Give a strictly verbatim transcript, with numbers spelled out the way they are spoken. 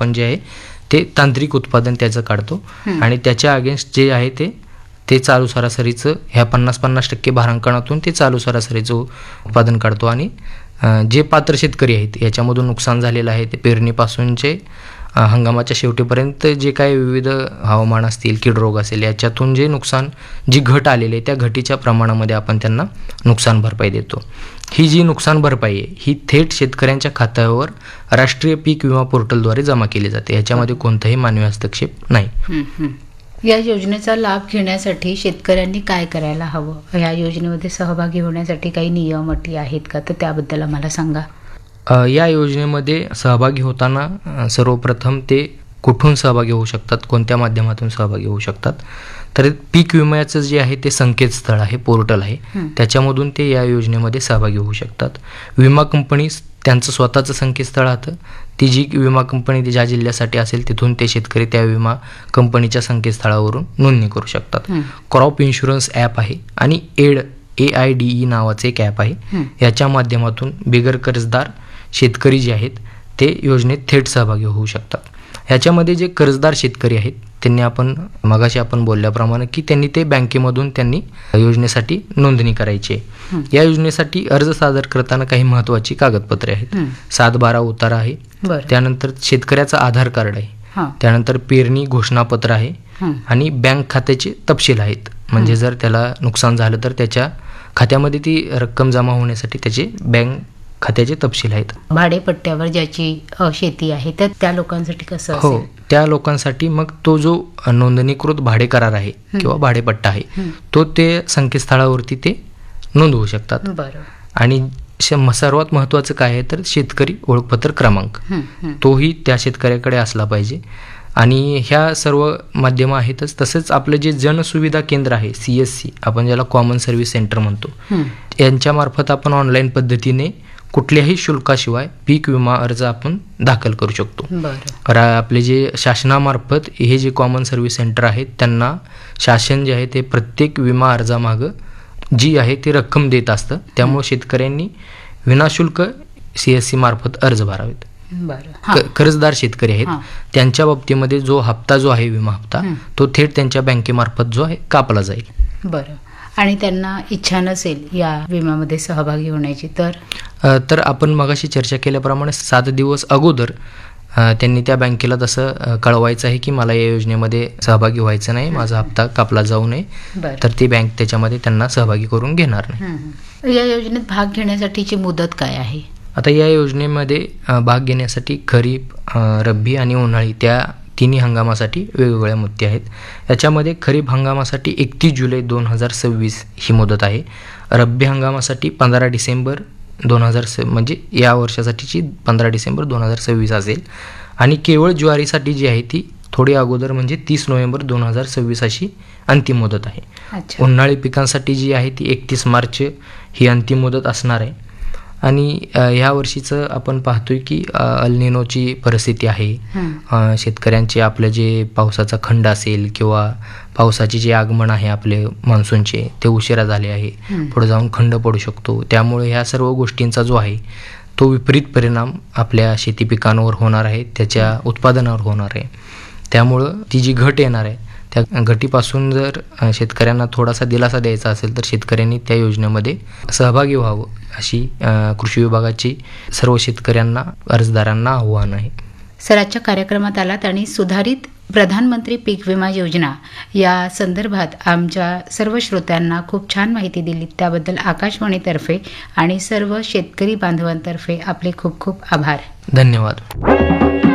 आपण जे आहे ते तांत्रिक उत्पादन त्याचं काढतो आणि त्याच्या अगेन्स्ट जे आहे ते ते चालू सरासरीचं ह्या पन्नास पन्नास टक्के भारांकणातून ते चालू सरासरीचं उत्पादन काढतो आणि जे पात्र शेतकरी आहेत याच्यामधून नुकसान झालेलं आहे ते पेरणीपासूनचे हंगामाच्या शेवटीपर्यंत जे काही विविध हवामान असतील कीड रोग असेल याच्यातून जे नुकसान जी घट आलेली आहे त्या घटीच्या प्रमाणामध्ये आपण त्यांना नुकसान भरपाई देतो. ही जी नुकसान भरपाई आहे ही थेट शेतकऱ्यांच्या खात्यावर राष्ट्रीय पीक विमा पोर्टलद्वारे जमा केली जाते. याच्यामध्ये कोणताही मानवी हस्तक्षेप नाही. या योजनेचा लाभ घेण्यासाठी शेतकऱ्यांनी काय करायला हवं? या योजनेमध्ये सहभागी होण्यासाठी काही नियम अटी आहेत का? तर त्याबद्दल आम्हाला सांगा. या योजनेमध्ये सहभागी होताना सर्वप्रथम ते कुठून सहभागी होऊ शकतात, कोणत्या माध्यमातून सहभागी होऊ शकतात, तर पीक विम्याचं जे आहे ते संकेतस्थळ आहे, पोर्टल आहे, त्याच्यामधून ते या योजनेमध्ये सहभागी होऊ शकतात. विमा कंपनी त्यांचं स्वतःचं संकेतस्थळ राहतं. ती जी विमा कंपनी ज्या जिल्ह्यासाठी असेल तिथून ते शेतकरी त्या विमा कंपनीच्या संकेतस्थळावरून नोंदणी करू शकतात. क्रॉप इन्शुरन्स ॲप आहे आणि add A I D E नावाचे एक ॲप आहे. याच्या माध्यमातून बिगर कर्जदार शेतकरी जे आहेत ते योजनेत थेट सहभागी होऊ शकतात. ह्याच्यामध्ये जे कर्जदार शेतकरी आहेत त्यांनी आपण मगाशी आपण बोलल्याप्रमाणे की त्यांनी ते बँकेमधून त्यांनी योजनेसाठी नोंदणी करायची आहे. या योजनेसाठी अर्ज सादर करताना काही महत्त्वाची कागदपत्रे आहेत. सात बारा उतारा आहे, त्यानंतर शेतकऱ्याचं आधार कार्ड आहे, त्यानंतर पेरणी घोषणापत्र आहे आणि बँक खात्याचे तपशील आहेत. म्हणजे जर त्याला नुकसान झालं तर त्याच्या खात्यामध्ये ती रक्कम जमा होण्यासाठी त्याचे बँक खात्याचे तपशील आहेत. भाडेपट्ट्यावर ज्याची शेती आहे तर त्या लोकांसाठी कसं? हो, त्या लोकांसाठी मग तो जो नोंदणीकृत भाडे करार आहे किंवा भाडेपट्टा आहे तो ते संकेतस्थळावरती ते नोंदवू शकतात. आणि सर्वात महत्त्वाचं काय आहे तर शेतकरी ओळखपत्र क्रमांक तोही त्या शेतकऱ्याकडे असला पाहिजे. आणि ह्या सर्व माध्यमं आहेतच. तसेच आपलं जे जनसुविधा केंद्र आहे सी एस सी आपण ज्याला कॉमन सर्व्हिस सेंटर म्हणतो, यांच्यामार्फत आपण ऑनलाईन पद्धतीने कुठल्याही शुल्काशिवाय पीक विमा अर्ज आपण दाखल करू शकतो. आपले जे शासनामार्फत हे जे कॉमन सर्व्हिस सेंटर आहेत त्यांना शासन जे आहे ते प्रत्येक विमा अर्जामागं जी आहे ती रक्कम देत असतं. त्यामुळे शेतकऱ्यांनी विनाशुल्क सी एस सी मार्फत अर्ज भरावेत. कर्जदार शेतकरी आहेत त्यांच्या बाबतीमध्ये जो हप्ता जो आहे विमा हप्ता तो थेट त्यांच्या बँकेमार्फत जो आहे कापला जाईल. बरं. आणि त्यांना इच्छा नसेल या विम्यामध्ये सहभागी होण्याची तर तर आपण मगाशी चर्चा केल्याप्रमाणे सात दिवस अगोदर त्यांनी त्या बँकेला तसं कळवायचं आहे की मला या योजनेमध्ये सहभागी व्हायचं नाही, माझा हप्ता कापला जाऊ नये, तर ती बँक त्याच्यामध्ये त्यांना सहभागी करून घेणार नाही. या योजनेत भाग घेण्यासाठीची मुदत काय आहे? आता या योजनेमध्ये भाग घेण्यासाठी खरीप, रब्बी आणि उन्हाळी त्या तिन्ही हंगामासाठी वेगवेगळ्या मुदती आहेत. याच्यामध्ये खरीप हंगामासाठी एकतीस जुलै दोन हजार सव्वीस ही मुदत आहे. रब्बी हंगामासाठी पंधरा डिसेंबर दोन हजार स म्हणजे या वर्षासाठीची पंधरा डिसेंबर दोन हजार सव्वीस असेल. आणि केवळ ज्वारीसाठी जी आहे ती थोडी अगोदर म्हणजे तीस नोव्हेंबर दोन हजार सव्वीस अशी अंतिम मुदत आहे. उन्हाळी पिकांसाठी जी आहे ती एकतीस मार्च ही अंतिम मुदत असणार आहे. आणि ह्या वर्षीचं आपण पाहतोय की अल्निनोची परिस्थिती आहे. शेतकऱ्यांचे आपलं जे पावसाचा खंड असेल किंवा पावसाचे जे आगमन आहे आपले मान्सूनचे ते उशिरा झाले आहे, पुढे जाऊन खंड पडू शकतो. त्यामुळे ह्या सर्व गोष्टींचा जो आहे तो विपरीत परिणाम आपल्या शेती पिकांवर होणार आहे, त्याच्या उत्पादनावर होणार आहे. त्यामुळं ती जी घट येणार आहे त्या घटीपासून जर शेतकऱ्यांना थोडासा दिलासा द्यायचा असेल तर शेतकऱ्यांनी त्या योजनेमध्ये सहभागी व्हावं अशी कृषी विभागाची सर्व शेतकऱ्यांना अर्जदारांना आव्हान आहे. सर, आजच्या कार्यक्रमात आलात आणि सुधारित प्रधानमंत्री पीक विमा योजना या संदर्भात आमच्या सर्व श्रोत्यांना खूप छान माहिती दिली. त्याबद्दल आकाशवाणीतर्फे आणि सर्व शेतकरी बांधवांतर्फे आपले खूप खूप आभार. धन्यवाद.